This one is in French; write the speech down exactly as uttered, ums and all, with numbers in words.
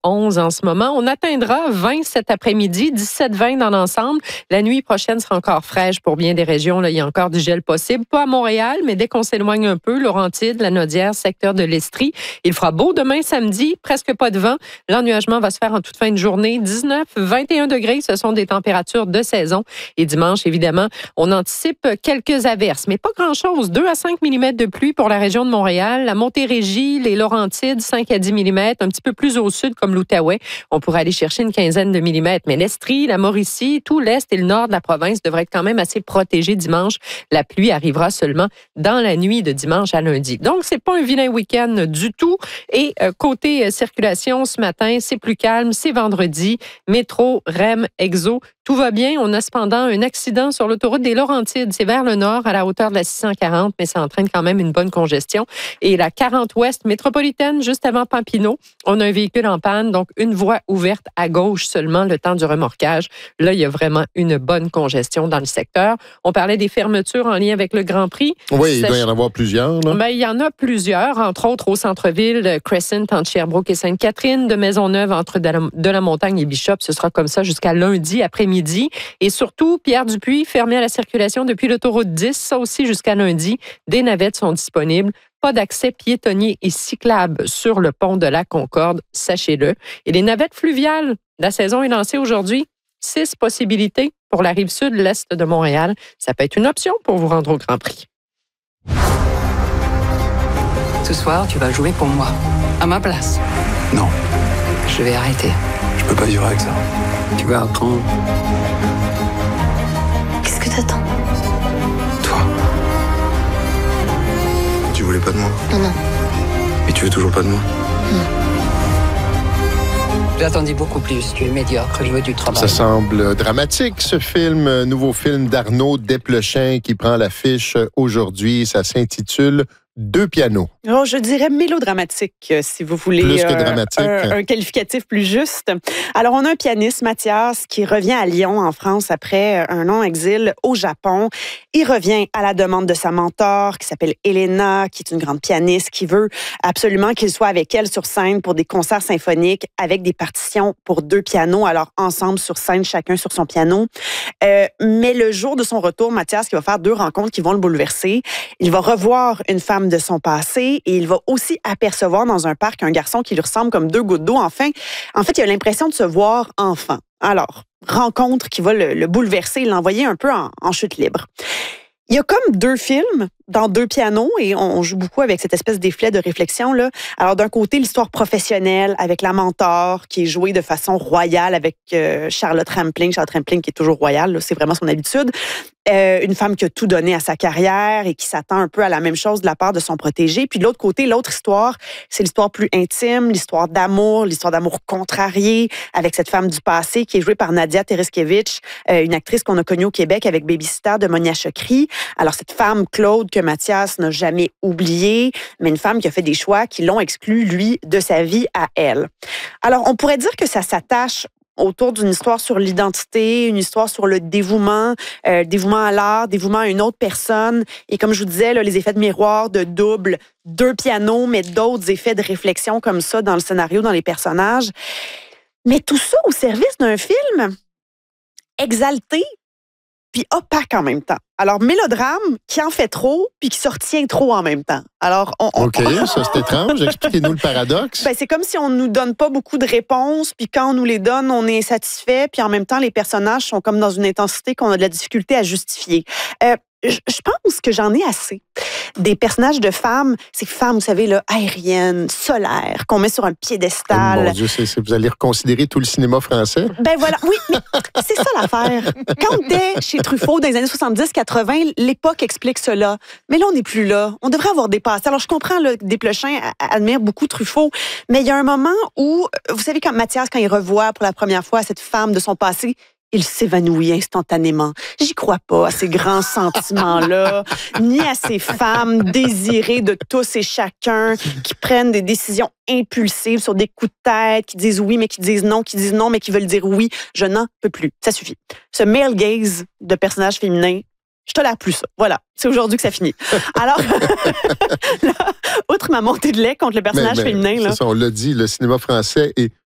onze en ce moment. On atteindra vingt cet après-midi, dix-sept vingt dans l'ensemble. La nuit prochaine sera encore fraîche pour bien des régions. Là, il y a encore du gel possible. Pas à Montréal, mais dès qu'on s'éloigne un peu, Laurentides, la Naudière, secteur de l'Estrie. Il fera beau demain samedi, presque pas de vent. L'ennuagement va se faire en toute fin de journée. dix-neuf, vingt et un degrés, ce sont des températures de saison. Et dimanche, évidemment, on anticipe quelques averses, mais pas grand-chose. deux à cinq millimètres de pluie pour la région de Montréal. La Montérégie, les Laurentides, cinq à dix millimètres. Un petit peu plus au sud, comme l'Outaouais, on pourrait aller chercher une quinzaine de millimètres. Mais l'Estrie, la Mauricie, tout l'est et le nord de la province devraient être quand même assez protégés dimanche. La pluie arrivera seulement dans la nuit de dimanche à lundi. Donc, c'est pas un vilain week-end du tout. Et euh, côté euh, circulation, ce matin, c'est plus calme. C'est vendredi. Métro, R E M, Exo, tout va bien. On a cependant un accident sur l'autoroute des Laurentides. C'est vers le nord, à la hauteur de la six cent quarante, mais ça entraîne quand même une bonne congestion. Et la quarante ouest métropolitaine, juste avant Papineau, on a un véhicule en panne, donc une voie ouverte à gauche seulement le temps du remorquage. Là, il y a vraiment une bonne congestion dans le secteur. On parlait des fermetures en lien avec le Grand Prix. Oui, il doit y en avoir plusieurs. Là. Ben, il y en a plusieurs, entre autres au centre-ville, Crescent entre Sherbrooke et Sainte-Catherine, de Maisonneuve entre de la Montagne et Bishop. Ce sera comme ça jusqu'à lundi après-midi. Et surtout, Pierre-Dupuis, fermé à la circulation depuis l'autoroute dix, ça aussi jusqu'à lundi. Des navettes sont disponibles. Pas d'accès piétonnier et cyclable sur le pont de la Concorde, sachez-le. Et les navettes fluviales, la saison est lancée aujourd'hui. Six possibilités pour la rive sud, l'est de Montréal. Ça peut être une option pour vous rendre au Grand Prix. Ce soir, tu vas jouer pour moi, à ma place. Non. Je vais arrêter. Je peux pas vivre avec ça. Tu vas apprendre. Qu'est-ce que t'attends? Toi. Tu voulais pas de moi? Non, non. Et tu veux toujours pas de moi? Non. J'attendais beaucoup plus. Tu es médiocre. Je veux du travail. Ça semble dramatique, ce film. Nouveau film d'Arnaud Desplechin qui prend l'affiche aujourd'hui. Ça s'intitule Deux pianos. Oh, je dirais mélodramatique, si vous voulez. Plus que dramatique. Un, un qualificatif plus juste. Alors, on a un pianiste, Mathias, qui revient à Lyon, en France, après un long exil au Japon. Il revient à la demande de sa mentor, qui s'appelle Elena, qui est une grande pianiste, qui veut absolument qu'il soit avec elle sur scène pour des concerts symphoniques avec des partitions pour deux pianos, alors ensemble sur scène, chacun sur son piano. Euh, mais le jour de son retour, Mathias, qui va faire deux rencontres qui vont le bouleverser, il va revoir une femme de son passé et il va aussi apercevoir dans un parc un garçon qui lui ressemble comme deux gouttes d'eau. Enfin, en fait, il a l'impression de se voir enfant. Alors, rencontre qui va le, le bouleverser, l'envoyer un peu en, en chute libre. Il y a comme deux films dans deux pianos et on joue beaucoup avec cette espèce d'effet de réflexion là. Alors d'un côté l'histoire professionnelle avec la mentor qui est jouée de façon royale avec euh, Charlotte Rampling, Charlotte Rampling qui est toujours royale, là, c'est vraiment son habitude. Euh, une femme qui a tout donné à sa carrière et qui s'attend un peu à la même chose de la part de son protégé. Puis de l'autre côté, l'autre histoire, c'est l'histoire plus intime, l'histoire d'amour, l'histoire d'amour contrarié avec cette femme du passé qui est jouée par Nadia Tereskevich, euh, une actrice qu'on a connue au Québec avec Babysitter de Monia Chokri. Alors cette femme Claude que Mathias n'a jamais oubliée, mais une femme qui a fait des choix qui l'ont exclu, lui, de sa vie à elle. Alors on pourrait dire que ça s'attache autour d'une histoire sur l'identité, une histoire sur le dévouement, euh, dévouement à l'art, dévouement à une autre personne. Et comme je vous disais, là, les effets de miroir, de double, deux pianos, mais d'autres effets de réflexion comme ça dans le scénario, dans les personnages. Mais tout ça au service d'un film exalté puis opaque en même temps. Alors, mélodrame qui en fait trop puis qui se retient trop en même temps. Alors, on, on, OK, ça c'est étrange. Expliquez-nous le paradoxe. Ben, c'est comme si on nous donne pas beaucoup de réponses, puis quand on nous les donne, on est insatisfait, puis en même temps, les personnages sont comme dans une intensité qu'on a de la difficulté à justifier. Euh, je, je pense que j'en ai assez. Des personnages de femmes, ces femmes, vous savez, là, aériennes, solaires, qu'on met sur un piédestal. Oh mon Dieu, c'est, c'est, vous allez reconsidérer tout le cinéma français? Ben voilà, oui, mais c'est ça l'affaire. Quand on était chez Truffaut dans les années soixante-dix quatre-vingt, l'époque explique cela. Mais là, on n'est plus là. On devrait avoir dépassé. Alors, je comprends, là, Desplechin admire beaucoup Truffaut, mais il y a un moment où, vous savez, quand Mathias, quand il revoit pour la première fois cette femme de son passé, il s'évanouit instantanément. J'y crois pas à ces grands sentiments-là, ni à ces femmes désirées de tous et chacun, qui prennent des décisions impulsives sur des coups de tête, qui disent oui, mais qui disent non, qui disent non, mais qui veulent dire oui. Je n'en peux plus. Ça suffit. Ce male gaze de personnages féminins, je tolère plus ça. Voilà. C'est aujourd'hui que ça finit. Alors, là, outre ma montée de lait contre le personnage mais, mais, féminin... Là, c'est ça, on l'a dit, le cinéma français est